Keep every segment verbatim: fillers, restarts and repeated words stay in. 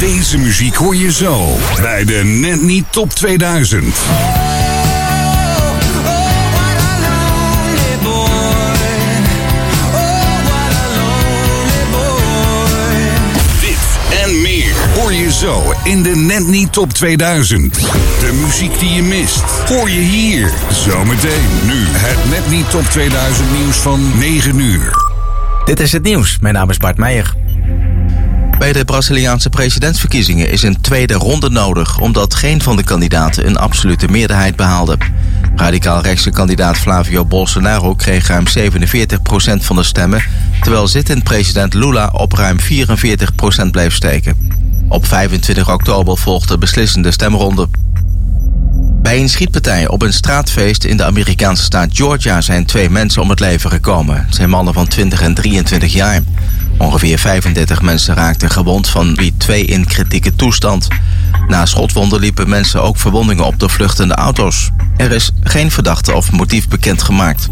Deze muziek hoor je zo bij de Net Niet Top tweeduizend. Hoor je zo in de Net Niet Top tweeduizend. De muziek die je mist, hoor je hier. Zometeen nu het Net Niet Top tweeduizend nieuws van negen uur. Dit is het nieuws. Mijn naam is Bart Meijer. Bij de Braziliaanse presidentsverkiezingen is een tweede ronde nodig, omdat geen van de kandidaten een absolute meerderheid behaalde. Radicaal-rechtse kandidaat Flavio Bolsonaro kreeg ruim zevenenveertig procent van de stemmen, terwijl zittend president Lula op ruim vierenveertig procent bleef steken. Op vijfentwintig oktober volgt de beslissende stemronde. Bij een schietpartij op een straatfeest in de Amerikaanse staat Georgia zijn twee mensen om het leven gekomen. Het zijn mannen van twintig en drieëntwintig jaar. Ongeveer vijfendertig mensen raakten gewond, van wie twee in kritieke toestand. Na schotwonden liepen mensen ook verwondingen op de vluchtende auto's. Er is geen verdachte of motief bekendgemaakt.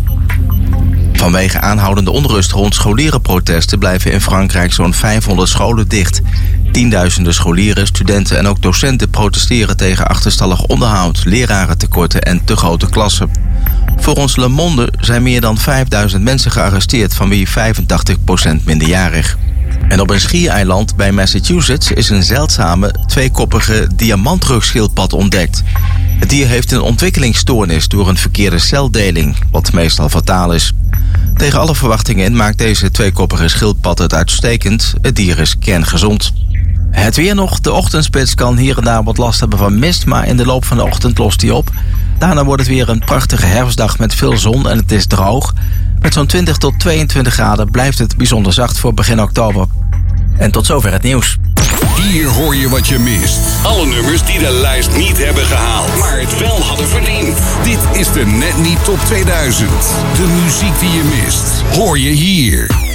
Vanwege aanhoudende onrust rond scholierenprotesten blijven in Frankrijk zo'n vijfhonderd scholen dicht. Tienduizenden scholieren, studenten en ook docenten protesteren tegen achterstallig onderhoud, lerarentekorten en te grote klassen. Volgens Le Monde zijn meer dan vijfduizend mensen gearresteerd, van wie vijfentachtig procent minderjarig. En op een schiereiland bij Massachusetts is een zeldzame tweekoppige diamantrugschildpad ontdekt. Het dier heeft een ontwikkelingsstoornis door een verkeerde celdeling, wat meestal fataal is. Tegen alle verwachtingen in maakt deze tweekoppige schildpad het uitstekend. Het dier is kerngezond. Het weer nog. De ochtendspits kan hier en daar wat last hebben van mist, maar in de loop van de ochtend lost die op. Daarna wordt het weer een prachtige herfstdag met veel zon en het is droog. Met zo'n twintig tot tweeëntwintig graden blijft het bijzonder zacht voor begin oktober. En tot zover het nieuws. Hier hoor je wat je mist. Alle nummers die de lijst niet hebben gehaald, maar het wel hadden verdiend. Dit is de Net Niet Top tweeduizend. De muziek die je mist, hoor je hier.